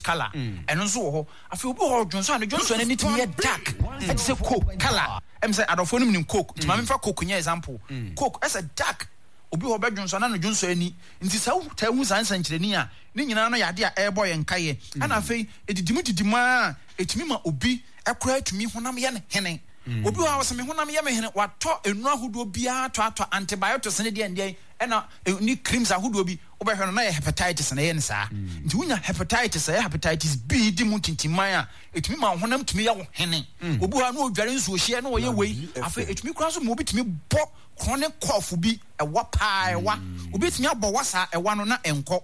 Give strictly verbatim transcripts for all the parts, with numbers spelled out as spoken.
color and nso wo ho afi obi ho Johnson and Johnson any to dark and say coke color em say adofo nim coke to ma memfa coke nya example coke as a dark obi ho be Johnson and Johnson ani nti sa ta hu san san kireni a ni nyina no yade a ebo ye nkaye ana afi edidimu didimu a etimi ma obi ekura etumi honam ye ne hene obi wa waseme honam ye me hene wato enu ahodo bia to ato antibiotics ne de ndie ena ni creams ahodo bi obehwe no na ye hepatitis na ye ne saa nti wunya hepatitis ye hepatitis B di mu tintiman a etumi ma honam tumi ye wo hene obi wa no odware nso ohie na wo ye wei afa etumi kura so mo obi tumi bo chronic cough bi ewa paa ewa obi tumi abo wasa ewa no na enko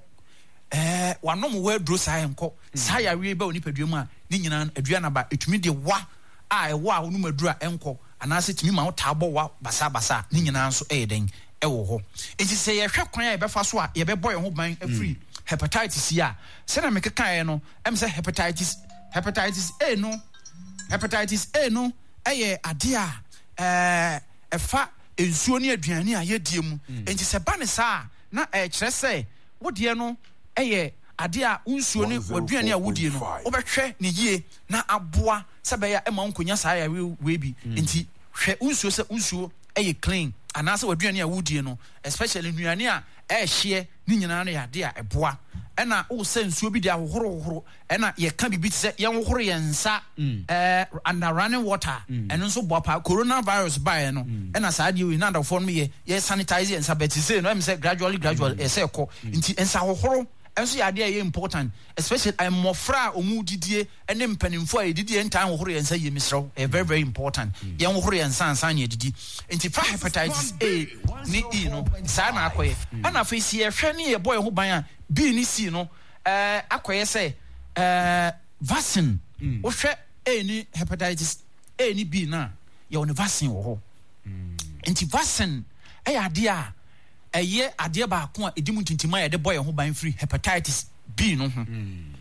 eh wanom we dro saa enko saa ya wie ba oni paduam a ni nyina aduana ba etumi de wa a ewa onu madura enko anase timi ma wotabo wa basa basa ni nyina nso eden ewo ho enti se ye hwe kwan a ye befa so a ye bebo ye ho ban afri hepatitis ya se na mekeka ye no em se hepatitis hepatitis A no hepatitis A no eye ade a eh efa ensuo ne aduane a ye die mu enti se ba ne sa na e kire se wodie no eye ade a unsuo ne aduane a wodie no obehwe ne yie na aboa sabeya ema nkonya saa ya we bi enti hwe unsuo se unsuo eye clean anase waduane a wodie no especially nuane a e hye ni nyina no ya de a eboa ena wo se nsuo bi de ahohoro hohoro ena ye ka bibi se ye hohoro ye nsa eh under running water eno nso boa pa coronavirus by no ena saa de we na da form ye ye sanitize nsa bet say no em say gradually gradually e say ko nti nsa hohoro enso ya de important especially I'm mofra omu didie ene mpanimfo a didie ntan hohoro ye nsa ye misro e very very important ye hohoro ye nsa nsa ye didi nti fa hepatitis A ni E no saa na akoye ana fa si ye hwe ne ye boy ho ban a B ni C no eh akoye say eh vaccine wo hwe A ni hepatitis A ni B na ye won vaccine wo ho nti vaccine e ya de a eye ade ba ko a edimu tintima ye de boy ho ban free hepatitis B no ho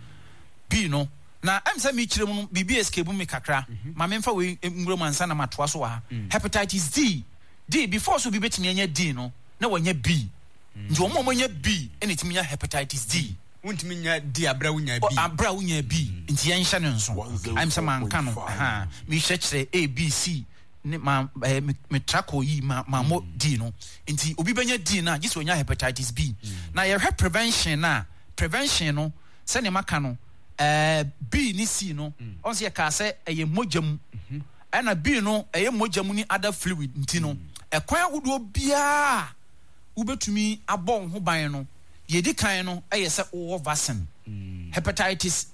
B no na em say mi kire mu bibi escape mu kakra ma memfa we ngro mansa na matoa so wa hepatitis D D before so bi betimi anya D no na wanya B nti omo omo nya B ene timi nya hepatitis D untimi nya D abra wunya B abra wunya B nti yan hye ne nso I'm say man ka no ha mi hye kire A B C ne ma me trako yi ma ma mo D no nti obi benya D na just wonya hepatitis B na ye hwe prevention na prevention no se ne maka no eh B ni C no on se ka se eye mogam ana B no eye mogam ni other fluid nti no ekwan agudo bia ubetumi abon ho ban no ye di kan no eye se wo vaccine hepatitis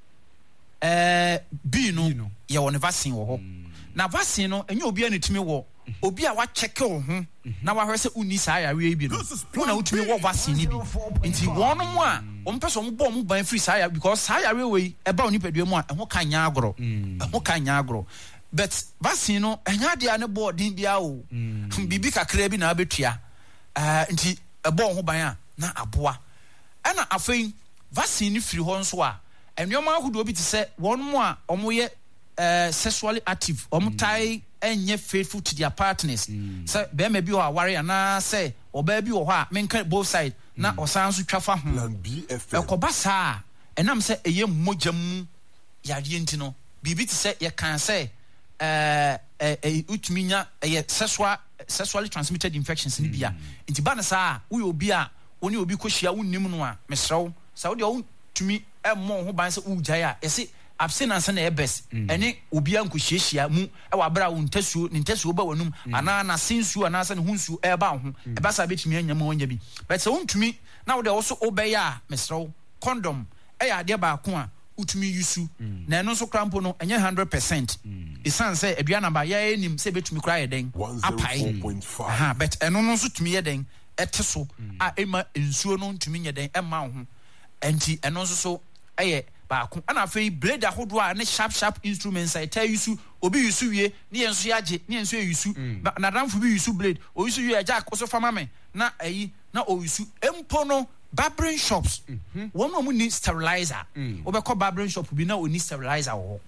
eh B no ye won vaccine wo ho na vaccine no enye obi anetumi wo obi a wa check wo ho na wa hwese uni saa ya we bi no na utumi wo vaccine ni bi nti won mo a won pese mo bo mo ban free saa ya because saa ya we we e ba oni padua mu a eho kan nya agro eho kan nya agro but vaccine no enya dia ne bo din bia o bibi kakra bi na abetua eh nti e bo ho ban a na aboa ana afei vaccine ni free ho nso a enwoma ahodo bi te se won mo a omo ye Uh, sexually active om tai enye faithful to their partners say be me bi o aware na say oba bi wo ho a menka both side na osan so twafa ho plan B F M ekoba saa enam say eye mmojam yade enti no bibi ti say ye kan say eh eh utminya eye sexual sexually transmitted infections ni bia enti ba na saa wo obi a oni obi kohia wonnim no a mesrew sa wo de wo tumi emmo ho ban say ujai a ese abstinence na ebes ene obi anko hyiehia mu e wa bra wo ntasuo ne ntasuo ba wanum ana na sensuo ana sa ne hunsuo e ba ho e ba sa betimi anya ma onya bi but se wontumi na wo de wo so obeya a mesrew condom e ya de ba ko a utumi yusu na eno so krampo no enye one hundred percent isan say aduana ba ya enim se betumi kra ye den apai aha but eno no so tumi ye den eteso a ema ensuo no ntumi nye den ema ho enti eno so so eye ba ko ana fei blade ahodo a ne sharp sharp instruments I tell you su obi yusu wie ne yenso yage ne yenso yusu na damfo bi yusu blade o yusu wie jack so fama me na ayi na o yusu empo no barbering shops won no mu ni sterilizer obekọ barbering shop bi na oni sterilizer wo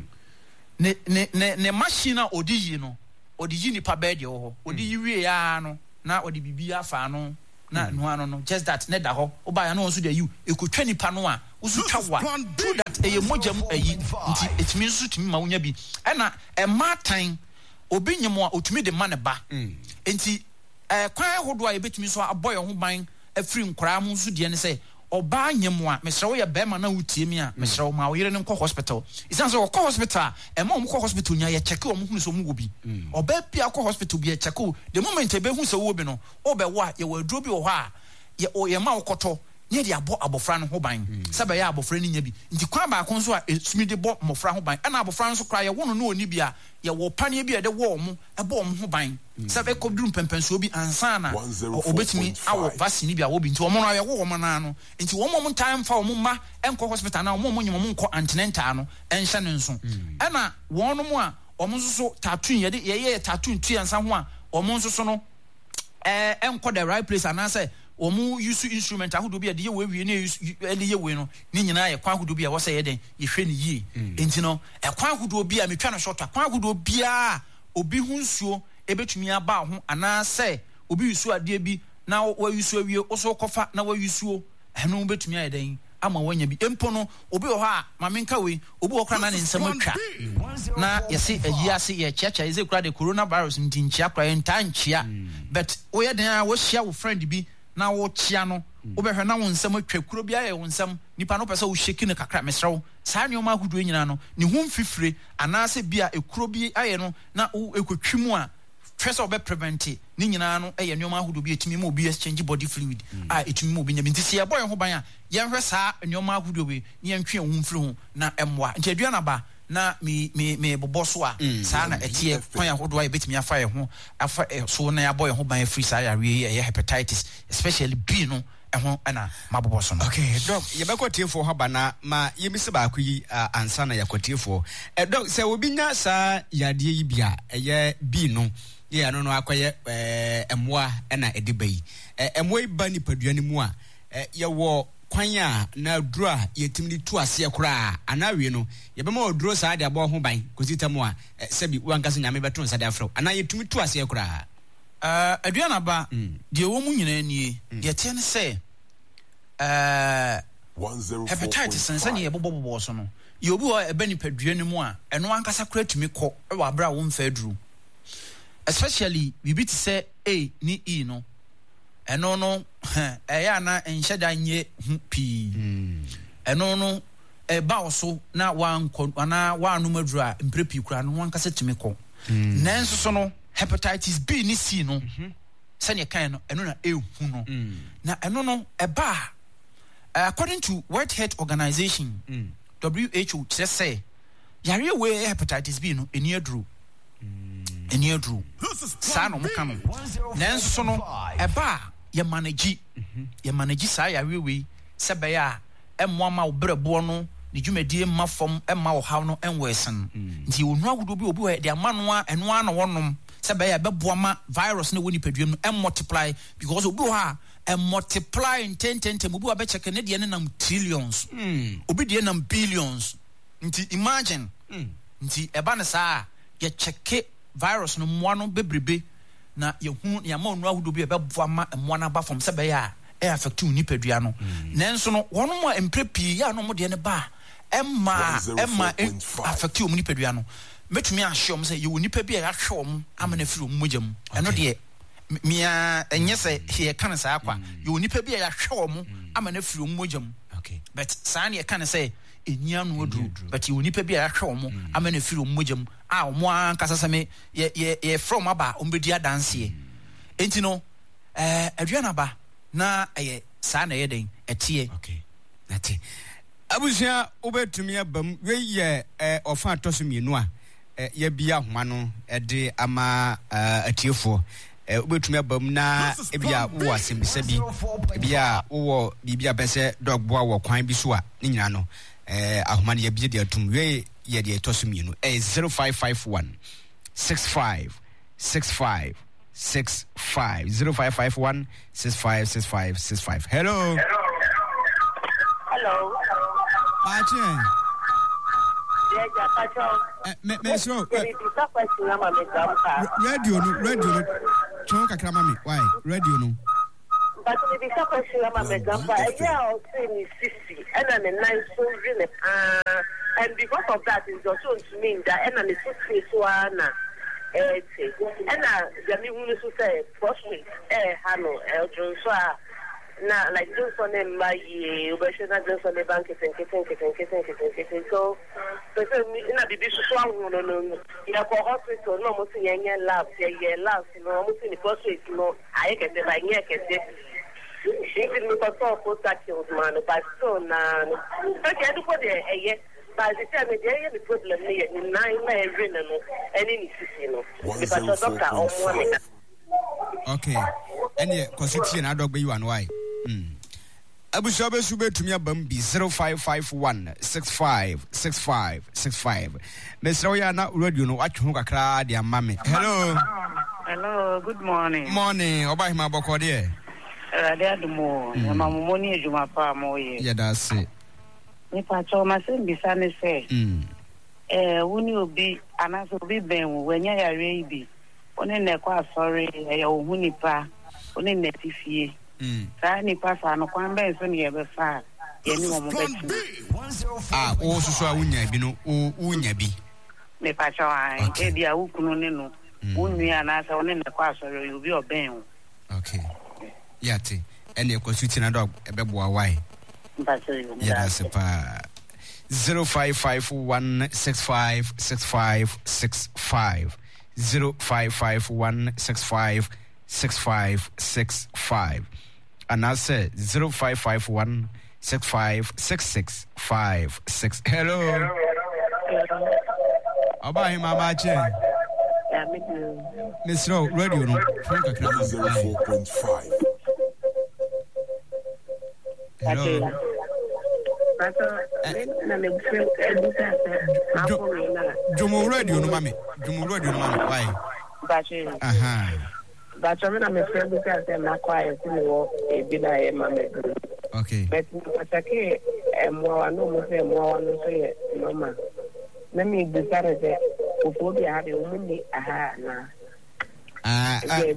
ne ne ne machine a odi yi no odi yi ni pa bed ye wo odi yi wie ya no na odi bibia fa no na no ano no just that ne da ho oba ya no so dey you ekotwa nipa no a usu twa wa eye mogam ayi nti etimi nso timi ma wonya bi ɛna ɛma tan obi nyemo a otumi de ma ne ba nti eh kwan hodo a yebetumi so aboy ho ban afiri nkora mu nso de ne sɛ oba nyemo a mesrɛ wo yɛ bɛma na wotie mi a mesrɛ wo ma wo yere ne nkɔ hospital isan so kɔ hospital e ma wo kɔ hospital nya yɛ check wo mu hunu so mu wo bi oba bia kɔ hospital bi yɛ check wo the moment e be hu sɛ wo bi no wo bɛ wo a yɛ waduro bi wo hɔ a yɛ o yɛ ma wo kɔtɔ nye de abo abofra no ho ban sɛ ya abofra ni nya bi nti kwa ba ko nso a esumi de bɔ mofra ho ban ɛna abofra nso kra yɛ wono no oni bia yɛ wo pane bi de wo mo ɛbɔ mo ho ban sɛ be kɔduru pempenso bi ansa na obetumi awo vaccine bi a wo bi nti wo mo no yɛ wo mo na no nti wo mo mo time fa wo mo ma ɛnkɔ hospital na wo mo nyemo mo nkɔ antenatal no ɛnhyɛ ne nso ɛna wɔn no mo a wo mo nso so tattoo yɛ de yɛ yɛ tattoo tu ansa ho a wo mo nso so no eh ɛnkɔ the right place anasa omu use instrument ahodo bi de ye we ne ele ye we no ni nyina ye kwa ahodo bi a wo se ye den ye hwe ne yie enti no e kwa ahodo bi a metwa no short kwa ahodo bi a obi hu nsuo ebetumi aba ho ana se obi yusu ade bi na wa yusu awie oso kofa na wa yusuo eno betumi aye den ama wanya bi empo no obi wo ha ma menka we obi wo kra na ne nsem atwa na yesi ayi ase ye chiacha eze kra de coronavirus ntinchia kra enta nchia but wo ye den a wo hia wo friend bi na wo chia no wo behwe na wo nsem atwa kuro bia ye wo nsem nipa no pese wo sheki ne kakra mesrew saa nyoma ahudo nyina no ne hu mfifire anase bia ekuro bi aye no na wo ekotwimu a twese obe prevent ni nyina no eye nyoma ahudo bi etimi ma obi exchange body fluid a etimi ma obi nyam ntisi ye boy ho ban a ye hwe saa nyoma ahudo bi ne ye ntwe hu mfiri ho na emwa nti adua na ba na me me me bobo so a saa na etie kwan ahodo a betimi afa ye ho afa so na ya boy ho ban free saa ya we ye hepatitis especially B no ehho ana mabobo so no. Okay doc ye be kotiefo ho ba na ma ye mi se ba akuyi ansa na yakotiefo eh doc se obi nya saa yade yi bia eye B no ye ano no akoye eh emwa na ediba yi eh emwa iba ni padua ni mu a ye wo kwanya na duro a yetimni tu ase ekura anawe no ye be ma oduro saa de abo ho ban kozita mu a sebi wankase nyame beto nsa de afro ana yetumi tu ase ekura eh aduana ba de wo mu nyina nie de tie ne se eh hepatitis sense ne ye bobobobo so no ye obi ho ebe ni padua ni mu a eno wankasa kura tumi kɔ e wa bra wo mfa aduru especially bibi ti se A ni E no eno no eya na enhyeda nye pi eno no e ba oso na wan na wanu madru a mprepi kura no wankasa timi kɔ nanso so no hepatitis B ni C no se ne kan no eno na ehu no na eno no e ba according to World Health Organization W H O say yare we hepatitis B no eni adru eni adru sa no mka no nanso so no e ba ye manage ye manage sa ya wewe se be ya emmo ma obrebo no ne dwumadie ma fom emma wo haw no enwesen nti onu agudo bi obi we de amano a eno a na wonom se be ya beboa ma virus na woni paduam no em multiply because obi ha em multiply in ten ten ten obi wa be check ne de ne nam trillions obi de nam billions nti imagine nti eba ne sa ye check virus no mo no bebrebe na yehu ya ma onu ahudo bi ebeboa ma emo na ba from se be ya e affect ni padua no nanso no wono mo emprepi ya no mo de ne ba emma emma affect o ni padua no metumi ahwe om se ye woni pa bi ya hwe om amana firi om mogam eno de mia enye se he kan sa akwa ye woni pa bi ya hwe om amana firi om mogam okay but sa na ye kan se enya no odru but ye woni pa bi ya hwe om amana firi om mogam a omo ankasa seme ye ye ye from aba ombedi adanse enti no eh aduana ba na eh sa na ye den etie okay nati abusia obetumi abam we ye eh ofa atoso mienu a ye bia homa no de ama atiefo obetumi abam na ebia wo asembisa bi ebia wo bibia bese dogboa wo kwan bi so a ni nyina no eh ahoma ye bia de atum we ye de atoso mienu eh zero five five one six five six five six five zero five five one six five six five six five. Hello. Hello. Pache. Yeah, yeah, Pache. Me me so. Radio no, radio no. Chon kakra mami. Why? Radio no. But the question I'm a grandpa, yeah, I'll say me sissy, and I'm a nice so really ah and because of that, it's also to mean that and it's so one. And the new to say, prostrate, eh, Hano, El Joshua. Now, like Johnson and my Operation Johnson, the bank is and kissing, kissing, kissing, kissing, kissing. So, but in a big strong one, no, you have a hospital, no, most young love, yeah, love, you know, almost in the prostrate, you know, I get the by neck and she didn't look at all for that man, but so now, okay, I do put it, eh, but the time there is a problem here in nine men, and in you know, because the doctor or one. Okay, and yeah, constitution, I don't be one why. Abu Shabe Sube to me about zero five five one six five six five six five. Miss Roya not radio no watch who cry dear mammy. Hello. Hello, good morning. Morning, Obai my boko dear. Uh, there the more, my money is my palm away. Yeah, that's it. If I told myself, Bissani say, eh, when you be, and I will be ben when you are ready. Only Nequa, sorry, a Wunipa, only Netifie. Sani pass on a quambe, so you ever far. Ah, also so I wouldn't be no, wouldn't be. Me pacho, I gave you a wook, wouldn't be an answer only Nequa, sorry, you'll be a ben. Okay. Yati, and your constitution a dog, a beboa, why? Yeah, that's a zero five five one six five six five six five zero five five one six five six five six five, and I said zero five five one six five six six five six. Hello. About him, Mama Chen. Miss Rowe, radio no. Zero four point five. Hello. Jumu radio no mami. Jumu radio no mami. Why? Bachi. Aha. Bachi me na me friend because I'm not quiet to know e bi na e mama. Okay. But atake e mo anu mo se mo anu se mama. Na me desire say ofo bi ha de umuni aha na. Ah.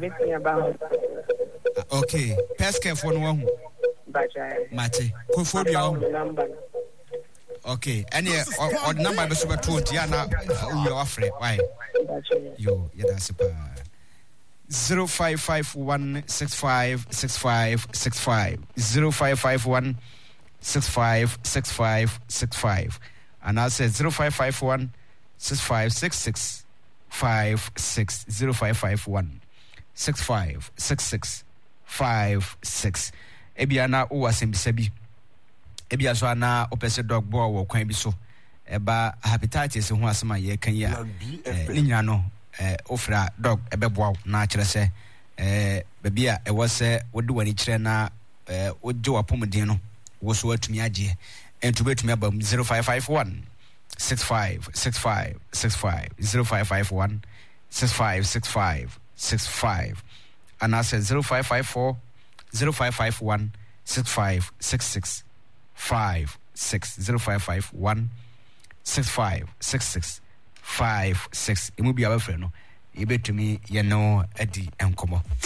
Okay. Pesca for no one. Mate, Kofodio. Okay, and yeah, or number was over two, Diana, you are afraid. Why? You, yeah, that's a zero five five one six five six five six five zero five five one six five six five six five, and I said zero five five one six five six six five six zero five five one six five six six five six. Ebiana o asembisabi ebia so ana opese dog bo wo kwan bi so eba hepatitis ho asema ye kan ya ni nya no eh ofra dog ebeboa na kire se eh bebia e wo se wode wani kire na eh oje wapomden no wo so atumi age entu betumi aba zero five five one six five six five six five zero five five one six five six five six five, and I said zero five five four zero five five one six five six six five six zero five five one six five six six five six. It will be our friend. You bet to me, you know, Eddie and Como.